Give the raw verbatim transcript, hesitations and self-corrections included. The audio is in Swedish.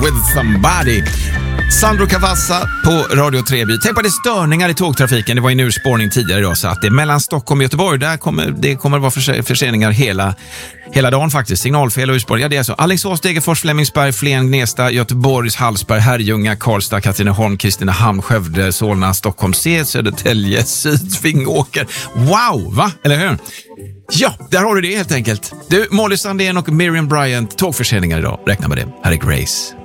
with somebody. Sandro Cavazza på Radio tre. Tänk på det störningar i tågtrafiken. Det var en urspårning tidigare idag, så att det är mellan Stockholm och Göteborg. Där kommer det kommer att vara förse- förseningar hela, hela dagen faktiskt. Signalfel och urspårning. Ja, det är så. Alingsås, Degerfors, Flemingsberg, Flen, Gnesta, Göteborgs, Hallsberg, Herrljunga, Karlstad, Katrineholm, Kristinehamn, Skövde, Solna, Stockholm, C, Södertälje, Sydvingåker. Wow, va? Eller hur? Ja, där har du det helt enkelt. Du, Molly Sandén och Miriam Bryant, tågförseningar idag. Räkna med det. Här är Grace.